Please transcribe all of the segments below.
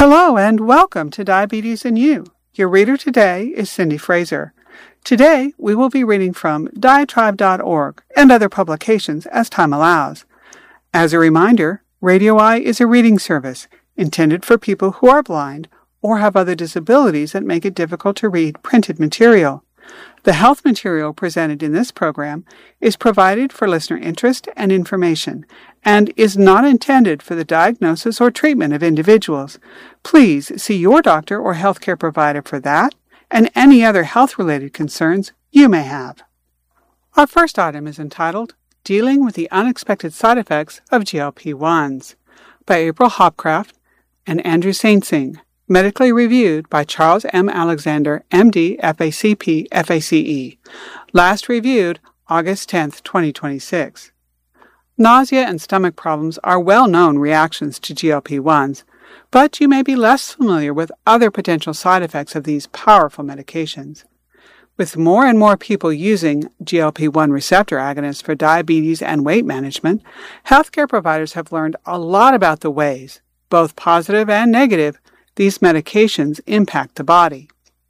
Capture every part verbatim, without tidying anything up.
Hello and welcome to Diabetes and You. Your reader today is Cindy Fraser. Today we will be reading from diatribe dot org and other publications as time allows. As a reminder, Radio Eye is a reading service intended for people who are blind or have other disabilities that make it difficult to read printed material. The health material presented in this program is provided for listener interest and information and is not intended for the diagnosis or treatment of individuals. Please see your doctor or healthcare provider for that and any other health-related concerns you may have. Our first item is entitled Dealing with the Unexpected Side Effects of G L P ones by April Hopcraft and Andrew Saintsing. Medically reviewed by Charles M. Alexander, M D, F A C P, F A C E. Last reviewed August tenth, twenty twenty-six. Nausea and stomach problems are well-known reactions to G L P ones, but you may be less familiar with other potential side effects of these powerful medications. With more and more people using G L P one receptor agonists for diabetes and weight management, healthcare providers have learned a lot about the ways, both positive and negative, these medications impact the body.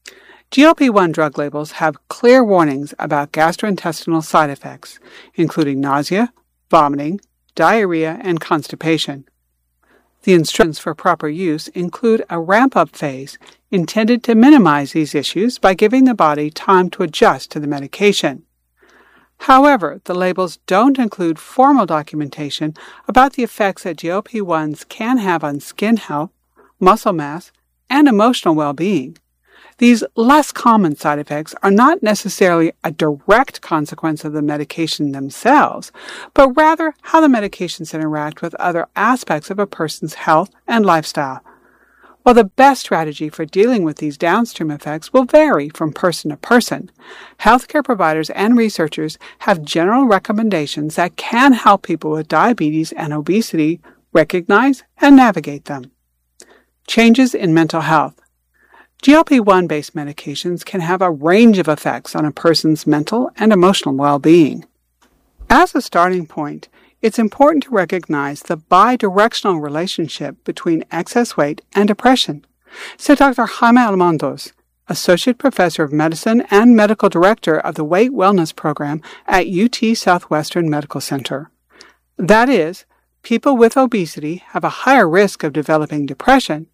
G L P one drug labels have clear warnings about gastrointestinal side effects, including nausea, vomiting, diarrhea, and constipation. The instructions for proper use include a ramp-up phase intended to minimize these issues by giving the body time to adjust to the medication. However, the labels don't include formal documentation about the effects that G L P ones can have on skin health, muscle mass, and emotional well-being. These less common side effects are not necessarily a direct consequence of the medication themselves, but rather how the medications interact with other aspects of a person's health and lifestyle. While the best strategy for dealing with these downstream effects will vary from person to person, healthcare providers and researchers have general recommendations that can help people with diabetes and obesity recognize and navigate them. Changes in mental health. G L P one based medications can have a range of effects on a person's mental and emotional well-being. As a starting point, it's important to recognize the bidirectional relationship between excess weight and depression, said Doctor Jaime Almondos, Associate Professor of Medicine and Medical Director of the Weight Wellness Program at U T Southwestern Medical Center. That is, people with obesity have a higher risk of developing depression,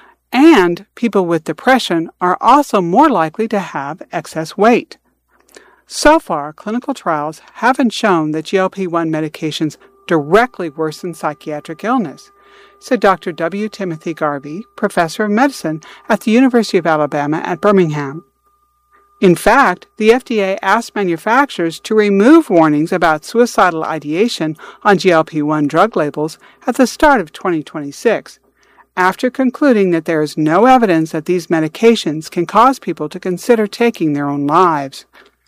and people with depression are also more likely to have excess weight. So far, clinical trials haven't shown that G L P one medications directly worsen psychiatric illness, said Doctor W. Timothy Garvey, Professor of Medicine at the University of Alabama at Birmingham. In fact, the F D A asked manufacturers to remove warnings about suicidal ideation on G L P one drug labels at the start of twenty twenty-six, after concluding that there is no evidence that these medications can cause people to consider taking their own lives.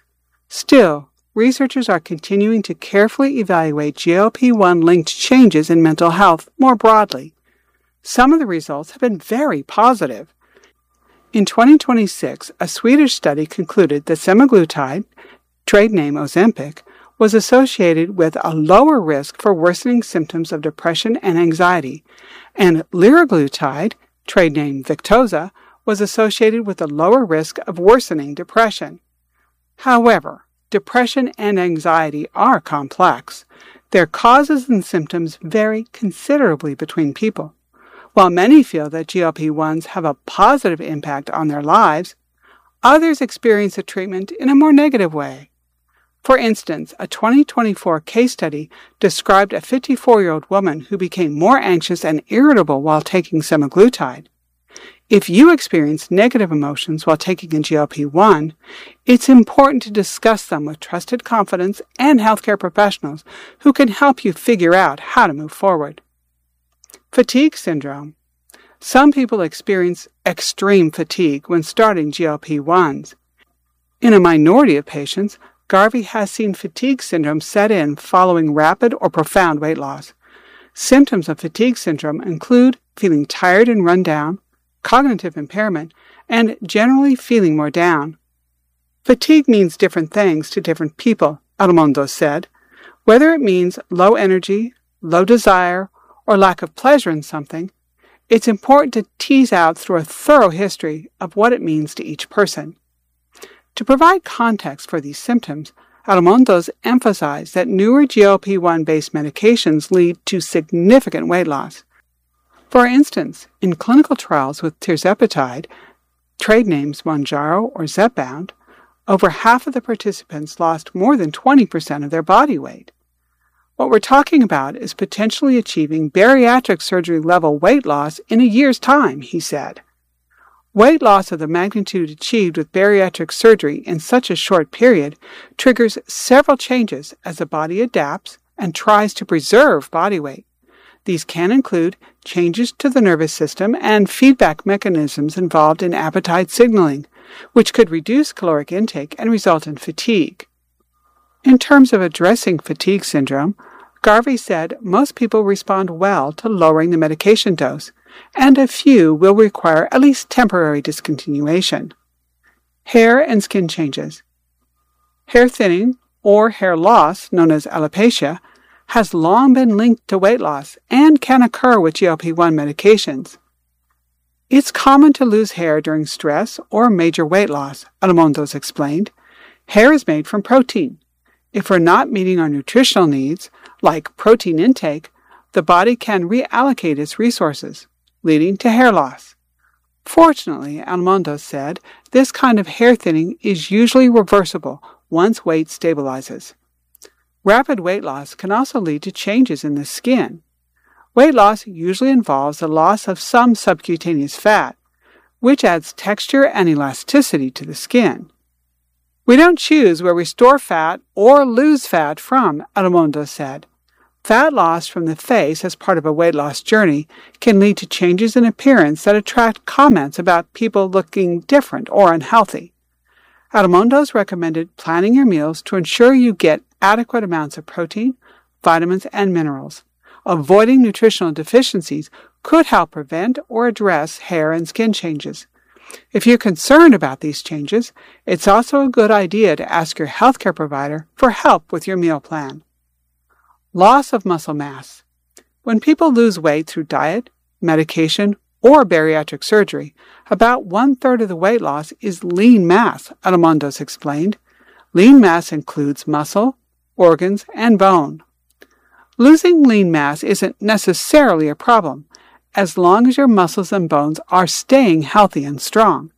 Still, researchers are continuing to carefully evaluate G L P one linked changes in mental health more broadly. Some of the results have been very positive. In twenty twenty-six, a Swedish study concluded that semaglutide, trade name Ozempic, was associated with a lower risk for worsening symptoms of depression and anxiety, and liraglutide, trade name Victoza, was associated with a lower risk of worsening depression. However, depression and anxiety are complex. Their causes and symptoms vary considerably between people. While many feel that G L P ones have a positive impact on their lives, others experience the treatment in a more negative way. For instance, a twenty twenty-four case study described a fifty-four-year-old woman who became more anxious and irritable while taking semaglutide. If you experience negative emotions while taking a G L P one, it's important to discuss them with trusted confidants and healthcare professionals who can help you figure out how to move forward. Fatigue syndrome. Some people experience extreme fatigue when starting G L P ones. In a minority of patients, Garvey has seen fatigue syndrome set in following rapid or profound weight loss. Symptoms of fatigue syndrome include feeling tired and run down, cognitive impairment, and generally feeling more down. Fatigue means different things to different people, Almondos said. Whether it means low energy, low desire, or lack of pleasure in something, it's important to tease out through a thorough history of what it means to each person. To provide context for these symptoms, Almondos emphasized that newer G L P one based medications lead to significant weight loss. For instance, in clinical trials with tirzepatide, trade names Mounjaro or Zepbound, over half of the participants lost more than twenty percent of their body weight. What we're talking about is potentially achieving bariatric surgery level weight loss in a year's time, he said. Weight loss of the magnitude achieved with bariatric surgery in such a short period triggers several changes as the body adapts and tries to preserve body weight. These can include changes to the nervous system and feedback mechanisms involved in appetite signaling, which could reduce caloric intake and result in fatigue. In terms of addressing fatigue syndrome, Garvey said most people respond well to lowering the medication dose, and a few will require at least temporary discontinuation. Hair and skin changes. Hair thinning, or hair loss, known as alopecia, has long been linked to weight loss and can occur with G L P one medications. It's common to lose hair during stress or major weight loss, Almondos explained. Hair is made from protein. If we're not meeting our nutritional needs, like protein intake, the body can reallocate its resources, leading to hair loss. Fortunately, Almondos said, this kind of hair thinning is usually reversible once weight stabilizes. Rapid weight loss can also lead to changes in the skin. Weight loss usually involves the loss of some subcutaneous fat, which adds texture and elasticity to the skin. We don't choose where we store fat or lose fat from, Almondos said. Fat loss from the face as part of a weight loss journey can lead to changes in appearance that attract comments about people looking different or unhealthy. Almondos recommended planning your meals to ensure you get adequate amounts of protein, vitamins, and minerals. Avoiding nutritional deficiencies could help prevent or address hair and skin changes. If you're concerned about these changes, it's also a good idea to ask your healthcare provider for help with your meal plan. Loss of muscle mass. When people lose weight through diet, medication, or bariatric surgery, about one-third of the weight loss is lean mass, Almondos explained. Lean mass includes muscle, organs, and bone. Losing lean mass isn't necessarily a problem, as long as your muscles and bones are staying healthy and strong.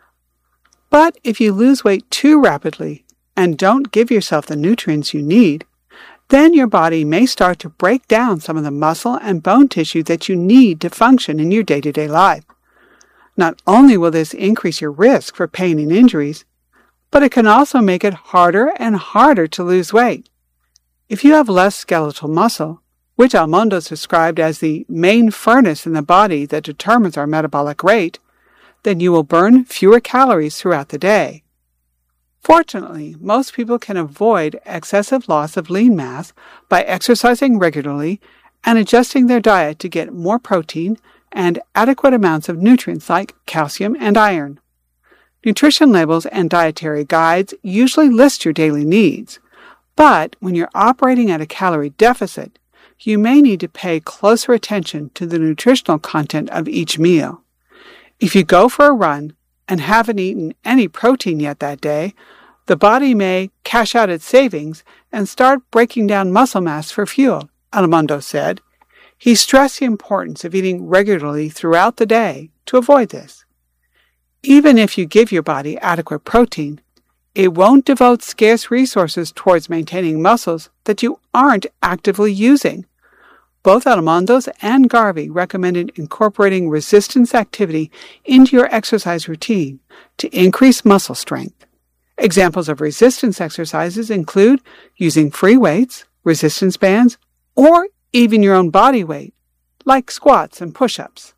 But if you lose weight too rapidly and don't give yourself the nutrients you need, then your body may start to break down some of the muscle and bone tissue that you need to function in your day-to-day life. Not only will this increase your risk for pain and injuries, but it can also make it harder and harder to lose weight. If you have less skeletal muscle, which Almondos described as the main furnace in the body that determines our metabolic rate, then you will burn fewer calories throughout the day. Fortunately, most people can avoid excessive loss of lean mass by exercising regularly and adjusting their diet to get more protein and adequate amounts of nutrients like calcium and iron. Nutrition labels and dietary guides usually list your daily needs, but when you're operating at a calorie deficit, you may need to pay closer attention to the nutritional content of each meal. If you go for a run and haven't eaten any protein yet that day, the body may cash out its savings and start breaking down muscle mass for fuel, Almondos said. He stressed the importance of eating regularly throughout the day to avoid this. Even if you give your body adequate protein, it won't devote scarce resources towards maintaining muscles that you aren't actively using. Both Almondos and Garvey recommended incorporating resistance activity into your exercise routine to increase muscle strength. Examples of resistance exercises include using free weights, resistance bands, or even your own body weight, like squats and push-ups.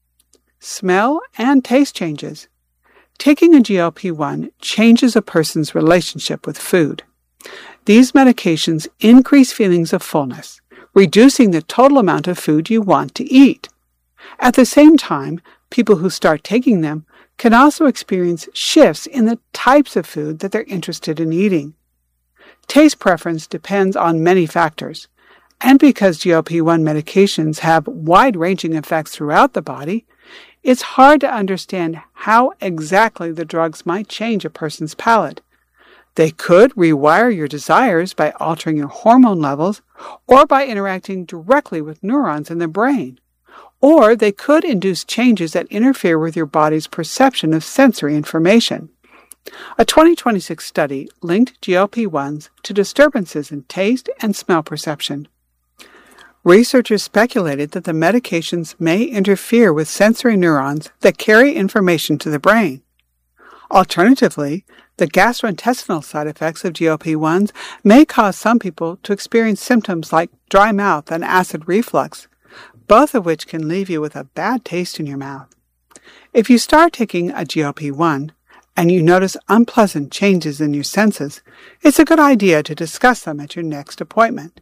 Smell and taste changes. Taking a G L P one changes a person's relationship with food. These medications increase feelings of fullness, reducing the total amount of food you want to eat. At the same time, people who start taking them can also experience shifts in the types of food that they're interested in eating. Taste preference depends on many factors, And because G L P one medications have wide-ranging effects throughout the body, it's hard to understand how exactly the drugs might change a person's palate. They could rewire your desires by altering your hormone levels or by interacting directly with neurons in the brain. Or they could induce changes that interfere with your body's perception of sensory information. A twenty twenty-six study linked G L P ones to disturbances in taste and smell perception. Researchers speculated that the medications may interfere with sensory neurons that carry information to the brain. Alternatively, the gastrointestinal side effects of G L P ones may cause some people to experience symptoms like dry mouth and acid reflux, both of which can leave you with a bad taste in your mouth. If you start taking a G L P one and you notice unpleasant changes in your senses, it's a good idea to discuss them at your next appointment.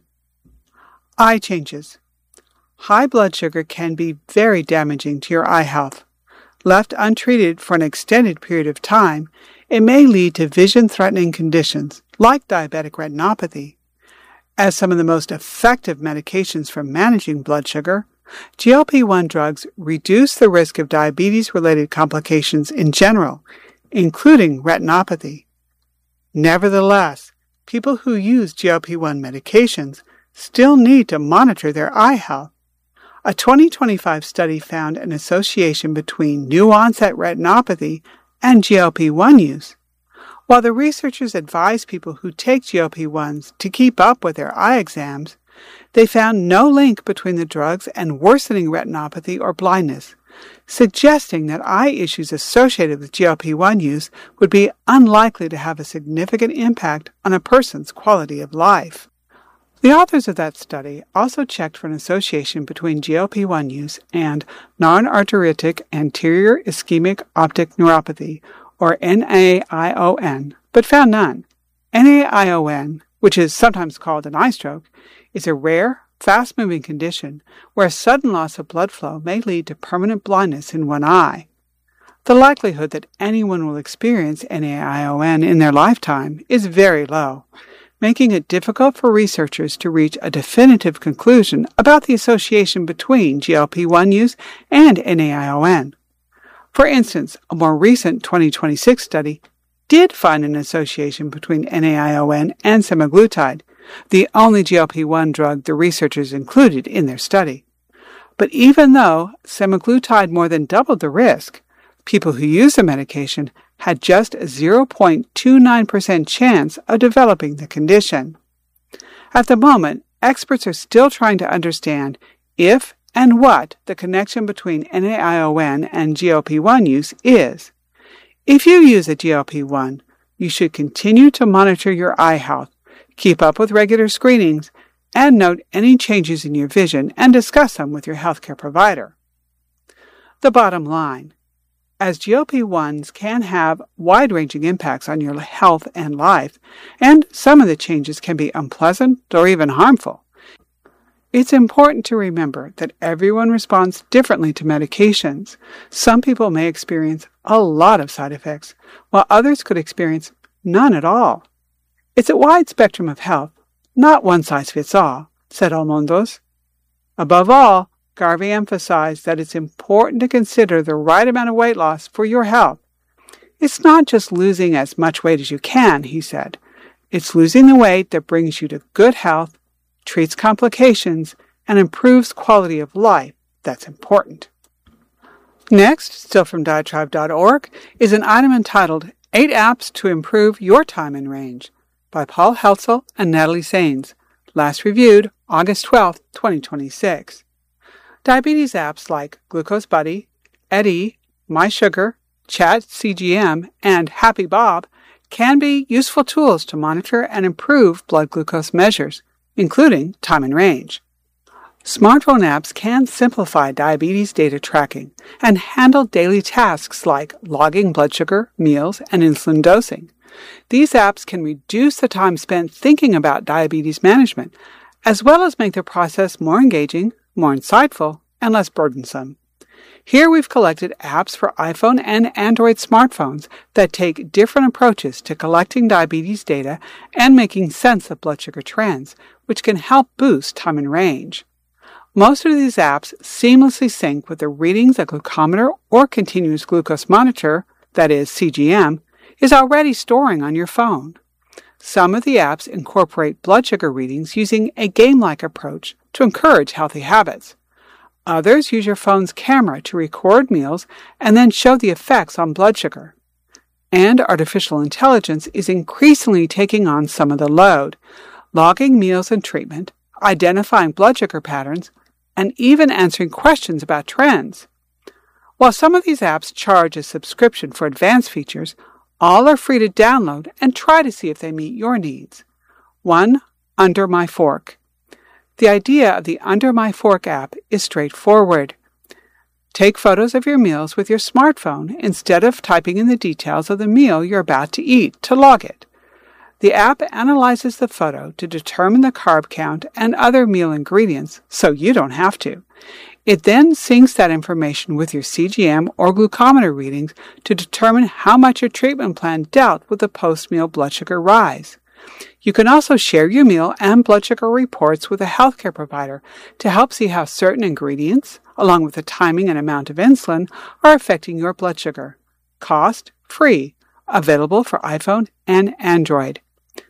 Eye changes. High blood sugar can be very damaging to your eye health. Left untreated for an extended period of time, it may lead to vision-threatening conditions like diabetic retinopathy. As some of the most effective medications for managing blood sugar, G L P one drugs reduce the risk of diabetes-related complications in general, including retinopathy. Nevertheless, people who use G L P one medications still need to monitor their eye health. A twenty twenty-five study found an association between new-onset retinopathy and G L P one use. While the researchers advised people who take G L P ones to keep up with their eye exams, they found no link between the drugs and worsening retinopathy or blindness, suggesting that eye issues associated with G L P one use would be unlikely to have a significant impact on a person's quality of life. The authors of that study also checked for an association between G L P one use and non-arteritic anterior ischemic optic neuropathy, or N A I O N, but found none. N A I O N, which is sometimes called an eye stroke, is a rare, fast-moving condition where sudden loss of blood flow may lead to permanent blindness in one eye. The likelihood that anyone will experience N A I O N in their lifetime is very low, making it difficult for researchers to reach a definitive conclusion about the association between G L P one use and N A I O N. For instance, a more recent twenty twenty-six study did find an association between N A I O N and semaglutide, the only G L P one drug the researchers included in their study. But even though semaglutide more than doubled the risk, people who use the medication had just a zero point two nine percent chance of developing the condition. At the moment, experts are still trying to understand if and what the connection between N A I O N and G L P one use is. If you use a G L P one, you should continue to monitor your eye health, keep up with regular screenings, and note any changes in your vision and discuss them with your healthcare provider. The bottom line: as G L P ones can have wide-ranging impacts on your health and life, and some of the changes can be unpleasant or even harmful, it's important to remember that everyone responds differently to medications. Some people may experience a lot of side effects, while others could experience none at all. It's a wide spectrum of health, not one size fits all, said Almondos. Above all, Garvey emphasized that it's important to consider the right amount of weight loss for your health. It's not just losing as much weight as you can, he said. It's losing the weight that brings you to good health, treats complications, and improves quality of life that's important. Next, still from diatribe dot org, is an item entitled Eight Apps to Improve Your Time in Range by Paul Heltzel and Natalie Sains, last reviewed August twelfth, twenty twenty-six. Diabetes apps like Glucose Buddy, Eddie, My Sugar, Chat C G M, and Happy Bob can be useful tools to monitor and improve blood glucose measures, including time in range. Smartphone apps can simplify diabetes data tracking and handle daily tasks like logging blood sugar, meals, and insulin dosing. These apps can reduce the time spent thinking about diabetes management, as well as make the process more engaging, more insightful, and less burdensome. Here we've collected apps for iPhone and Android smartphones that take different approaches to collecting diabetes data and making sense of blood sugar trends, which can help boost time in range. Most of these apps seamlessly sync with the readings a glucometer or continuous glucose monitor, that is C G M, is already storing on your phone. Some of the apps incorporate blood sugar readings using a game-like approach to encourage healthy habits. Others use your phone's camera to record meals and then show the effects on blood sugar. And artificial intelligence is increasingly taking on some of the load, logging meals and treatment, identifying blood sugar patterns, and even answering questions about trends. While some of these apps charge a subscription for advanced features, all are free to download and try to see if they meet your needs. one. Under My Fork. The idea of the Under My Fork app is straightforward. Take photos of your meals with your smartphone instead of typing in the details of the meal you're about to eat to log it. The app analyzes the photo to determine the carb count and other meal ingredients, so you don't have to. It then syncs that information with your C G M or glucometer readings to determine how much your treatment plan dealt with the post-meal blood sugar rise. You can also share your meal and blood sugar reports with a healthcare provider to help see how certain ingredients, along with the timing and amount of insulin, are affecting your blood sugar. Cost free. Available for iPhone and Android.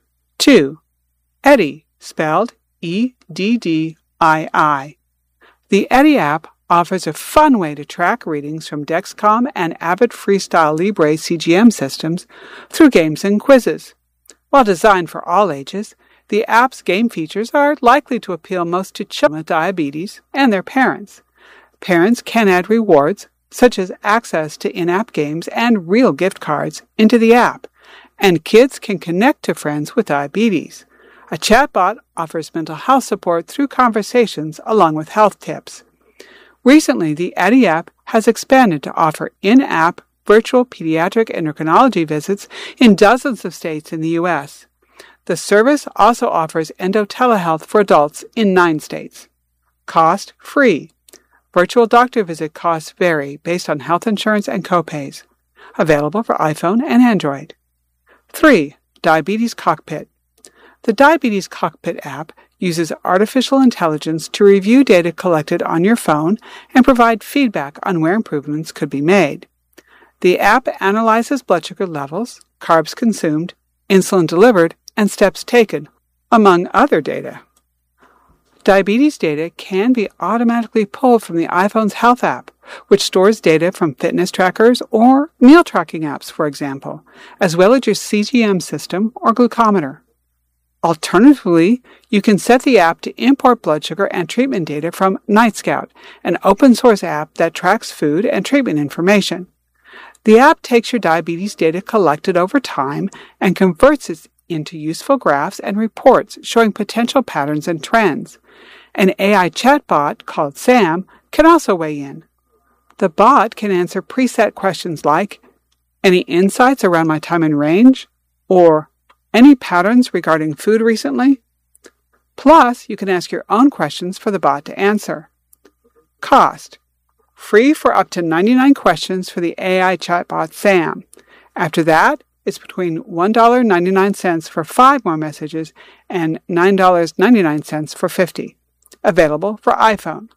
two. Eddie, spelled E D D I I. The Eddie app offers a fun way to track readings from Dexcom and Abbott Freestyle Libre C G M systems through games and quizzes. While designed for all ages, the app's game features are likely to appeal most to children with diabetes and their parents. Parents can add rewards, such as access to in-app games and real gift cards, into the app, and kids can connect to friends with diabetes. A chatbot offers mental health support through conversations along with health tips. Recently, the Eddie app has expanded to offer in-app virtual pediatric endocrinology visits in dozens of states in the U S. The service also offers endo telehealth for adults in nine states. Cost free. Virtual doctor visit costs vary based on health insurance and copays. Available for iPhone and Android. three. Diabetes Cockpit. The Diabetes Cockpit app uses artificial intelligence to review data collected on your phone and provide feedback on where improvements could be made. The app analyzes blood sugar levels, carbs consumed, insulin delivered, and steps taken, among other data. Diabetes data can be automatically pulled from the iPhone's Health app, which stores data from fitness trackers or meal tracking apps, for example, as well as your C G M system or glucometer. Alternatively, you can set the app to import blood sugar and treatment data from NightScout, an open-source app that tracks food and treatment information. The app takes your diabetes data collected over time and converts it into useful graphs and reports showing potential patterns and trends. An A I chatbot called Sam can also weigh in. The bot can answer preset questions like, "Any insights around my time in range?" or "Any patterns regarding food recently?" Plus, you can ask your own questions for the bot to answer. Cost. Free for up to ninety-nine questions for the A I chatbot Sam. After that, it's between one dollar and ninety-nine cents for five more messages and nine dollars and ninety-nine cents for fifty. Available for iPhone.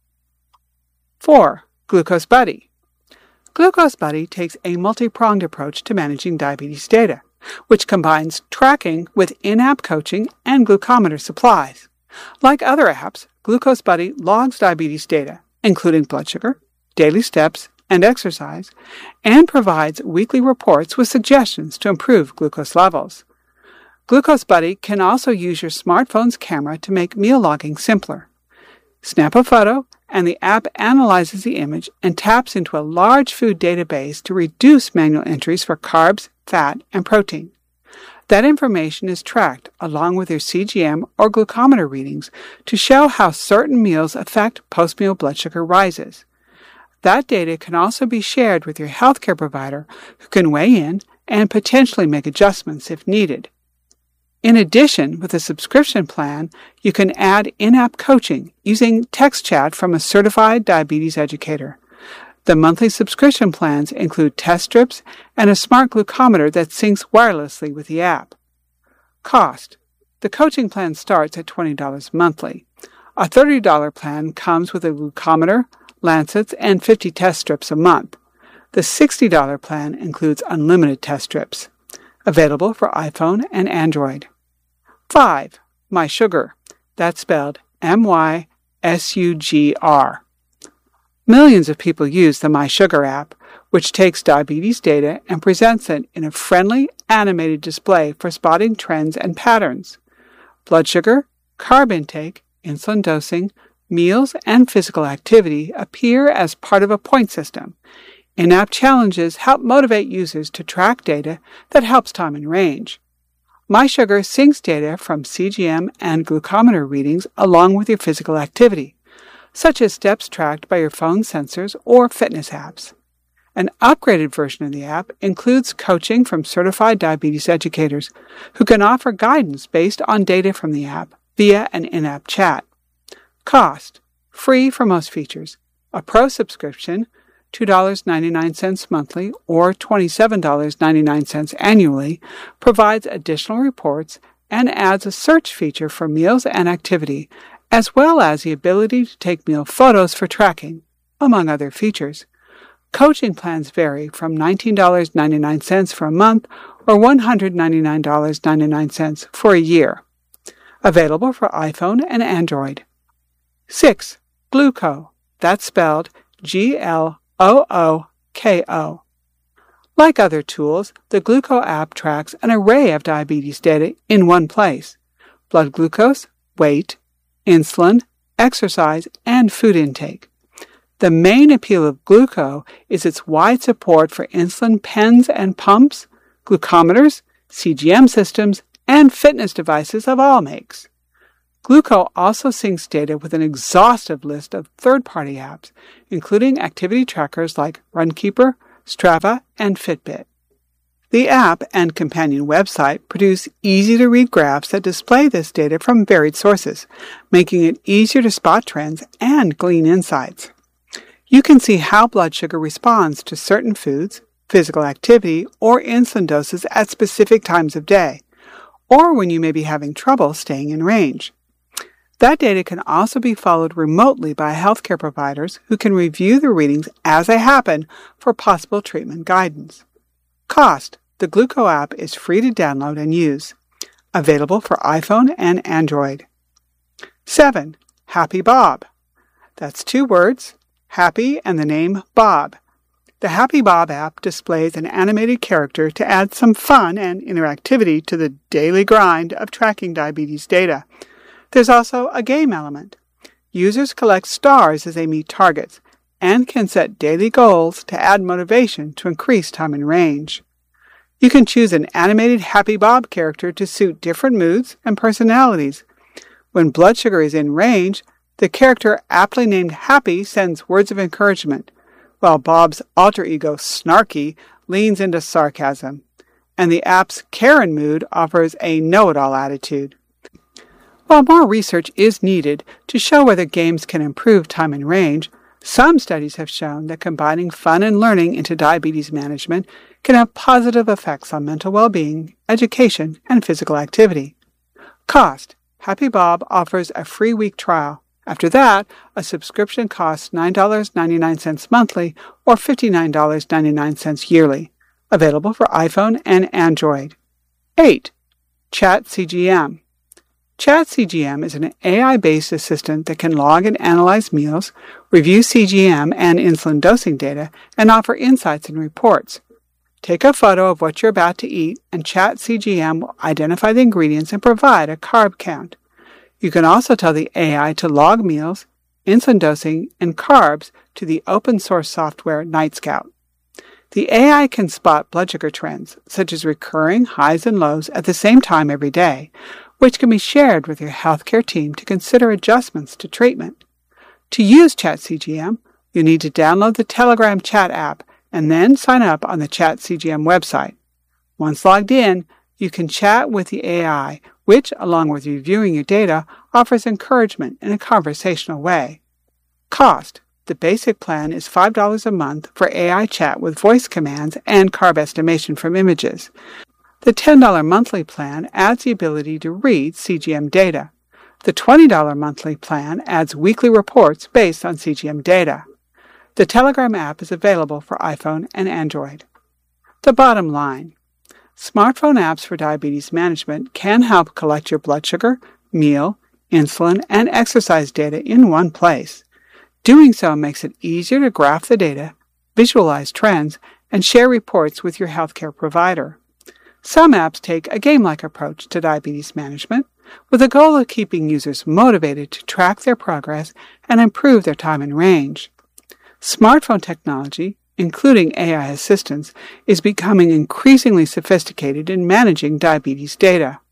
four. Glucose Buddy. Glucose Buddy takes a multi-pronged approach to managing diabetes data, which combines tracking with in-app coaching and glucometer supplies. Like other apps, Glucose Buddy logs diabetes data, including blood sugar, daily steps, and exercise, and provides weekly reports with suggestions to improve glucose levels. Glucose Buddy can also use your smartphone's camera to make meal logging simpler. Snap a photo, and the app analyzes the image and taps into a large food database to reduce manual entries for carbs, fat, and protein. That information is tracked along with your C G M or glucometer readings to show how certain meals affect post-meal blood sugar rises. That data can also be shared with your healthcare provider, who can weigh in and potentially make adjustments if needed. In addition, with a subscription plan, you can add in-app coaching using text chat from a certified diabetes educator. The monthly subscription plans include test strips and a smart glucometer that syncs wirelessly with the app. Cost. The coaching plan starts at twenty dollars monthly. A thirty dollars plan comes with a glucometer, lancets, and fifty test strips a month. The sixty dollars plan includes unlimited test strips. Available for iPhone and Android. five. MySugr. That's spelled M Y S U G R. Millions of people use the MySugr app, which takes diabetes data and presents it in a friendly, animated display for spotting trends and patterns. Blood sugar, carb intake, insulin dosing, meals, and physical activity appear as part of a point system. In-app challenges help motivate users to track data that helps time in range. MySugr syncs data from C G M and glucometer readings along with your physical activity, such as steps tracked by your phone sensors or fitness apps. An upgraded version of the app includes coaching from certified diabetes educators who can offer guidance based on data from the app via an in-app chat. Cost. Free for most features. A Pro subscription, two dollars and ninety-nine cents monthly or twenty-seven dollars and ninety-nine cents annually, provides additional reports and adds a search feature for meals and activity, as well as the ability to take meal photos for tracking, among other features. Coaching plans vary from nineteen dollars and ninety-nine cents for a month or one hundred ninety-nine dollars and ninety-nine cents for a year. Available for iPhone and Android. six. Glooko. That's spelled G L O O K O. Like other tools, the Glooko app tracks an array of diabetes data in one place: blood glucose, weight, insulin, exercise, and food intake. The main appeal of Glooko is its wide support for insulin pens and pumps, glucometers, C G M systems, and fitness devices of all makes. Glooko also syncs data with an exhaustive list of third-party apps, including activity trackers like Runkeeper, Strava, and Fitbit. The app and companion website produce easy-to-read graphs that display this data from varied sources, making it easier to spot trends and glean insights. You can see how blood sugar responds to certain foods, physical activity, or insulin doses at specific times of day, or when you may be having trouble staying in range. That data can also be followed remotely by healthcare providers who can review the readings as they happen for possible treatment guidance. Cost. The Glooko app is free to download and use. Available for iPhone and Android. seven. Happy Bob. That's two words, Happy and the name Bob. The Happy Bob app displays an animated character to add some fun and interactivity to the daily grind of tracking diabetes data. There's also a game element. Users collect stars as they meet targets and can set daily goals to add motivation to increase time in range. You can choose an animated Happy Bob character to suit different moods and personalities. When blood sugar is in range, the character aptly named Happy sends words of encouragement, while Bob's alter ego Snarky leans into sarcasm, and the app's Karen mood offers a know-it-all attitude. While more research is needed to show whether games can improve time in range, some studies have shown that combining fun and learning into diabetes management can have positive effects on mental well-being, education, and physical activity. Cost. Happy Bob offers a free week trial. After that, a subscription costs nine dollars and ninety-nine cents monthly or fifty-nine dollars and ninety-nine cents yearly. Available for iPhone and Android. eight. Chat C G M. Chat C G M is an A I-based assistant that can log and analyze meals, review C G M and insulin dosing data, and offer insights and reports. Take a photo of what you're about to eat, and Chat C G M will identify the ingredients and provide a carb count. You can also tell the A I to log meals, insulin dosing, and carbs to the open-source software NightScout. The A I can spot blood sugar trends, such as recurring highs and lows at the same time every day, which can be shared with your healthcare team to consider adjustments to treatment. To use Chat C G M, you need to download the Telegram chat app and then sign up on the Chat C G M website. Once logged in, you can chat with the A I, which, along with reviewing your data, offers encouragement in a conversational way. Cost. The basic plan is five dollars a month for A I chat with voice commands and carb estimation from images. The ten dollars monthly plan adds the ability to read C G M data. The twenty dollars monthly plan adds weekly reports based on C G M data. The Telegram app is available for iPhone and Android. The bottom line: smartphone apps for diabetes management can help collect your blood sugar, meal, insulin, and exercise data in one place. Doing so makes it easier to graph the data, visualize trends, and share reports with your healthcare provider. Some apps take a game-like approach to diabetes management, with the goal of keeping users motivated to track their progress and improve their time in range. Smartphone technology, including A I assistants, is becoming increasingly sophisticated in managing diabetes data.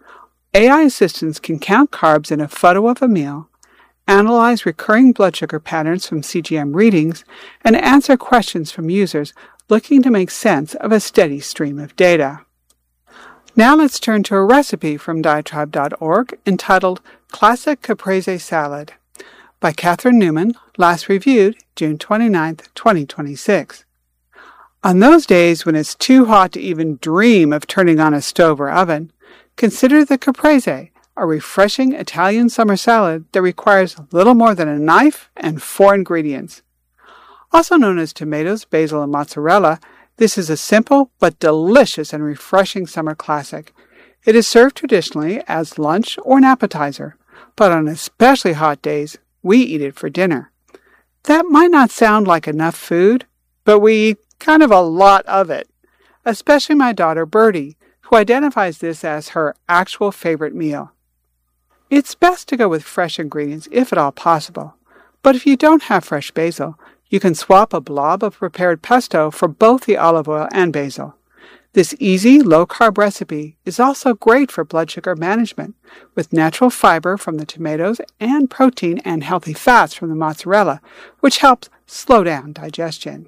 A I assistants can count carbs in a photo of a meal, analyze recurring blood sugar patterns from C G M readings, and answer questions from users looking to make sense of a steady stream of data. Now let's turn to a recipe from diatribe dot org entitled Classic Caprese Salad by Catherine Newman, last reviewed June twenty-ninth, twenty twenty-six. On those days when it's too hot to even dream of turning on a stove or oven, consider the caprese, a refreshing Italian summer salad that requires little more than a knife and four ingredients. Also known as tomatoes, basil, and mozzarella, this is a simple but delicious and refreshing summer classic. It is served traditionally as lunch or an appetizer, but on especially hot days, we eat it for dinner. That might not sound like enough food, but we eat kind of a lot of it, especially my daughter Bertie, who identifies this as her actual favorite meal. It's best to go with fresh ingredients if at all possible, but if you don't have fresh basil, you can swap a blob of prepared pesto for both the olive oil and basil. This easy, low-carb recipe is also great for blood sugar management, with natural fiber from the tomatoes and protein and healthy fats from the mozzarella, which helps slow down digestion.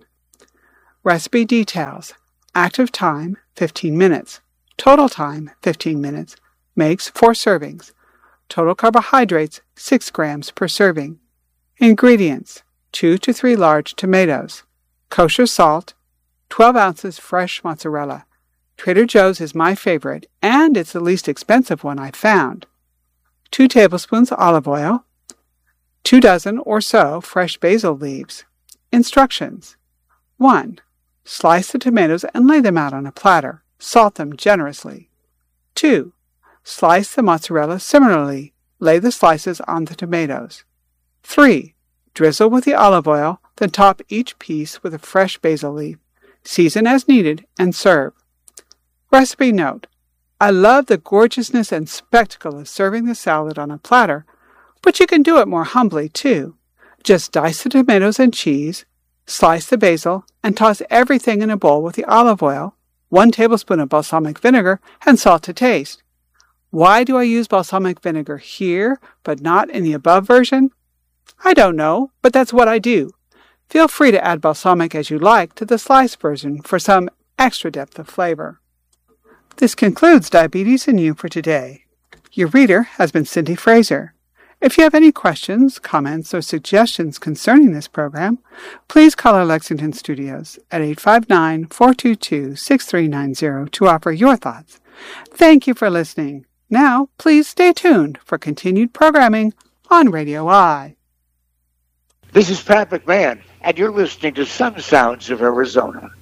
Recipe details: active time, fifteen minutes. Total time, fifteen minutes. Makes four servings. Total carbohydrates, six grams per serving. Ingredients: two to three large tomatoes. Kosher salt. twelve ounces fresh mozzarella. Trader Joe's is my favorite, and it's the least expensive one I've found. Two tablespoons olive oil. Two dozen or so fresh basil leaves. Instructions. one. Slice the tomatoes and lay them out on a platter. Salt them generously. two. Slice the mozzarella similarly. Lay the slices on the tomatoes. three. Drizzle with the olive oil, then top each piece with a fresh basil leaf. Season as needed and serve. Recipe note: I love the gorgeousness and spectacle of serving the salad on a platter, but you can do it more humbly too. Just dice the tomatoes and cheese, slice the basil, and toss everything in a bowl with the olive oil, one tablespoon of balsamic vinegar, and salt to taste. Why do I use balsamic vinegar here, but not in the above version? I don't know, but that's what I do. Feel free to add balsamic as you like to the sliced version for some extra depth of flavor. This concludes Diabetes and You for today. Your reader has been Cindy Fraser. If you have any questions, comments, or suggestions concerning this program, please call our Lexington studios at eight five nine, four two two, six three nine zero to offer your thoughts. Thank you for listening. Now, please stay tuned for continued programming on Radio I. This is Pat McMahon, and you're listening to Sun Sounds of Arizona.